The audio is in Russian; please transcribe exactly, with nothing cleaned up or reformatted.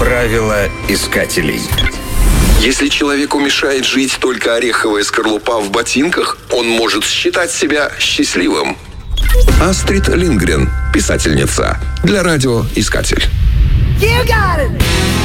Правила искателей. Если человеку мешает жить только ореховая скорлупа в ботинках, он может считать себя счастливым. Астрид Линдгрен, писательница. Для радио «Искатель».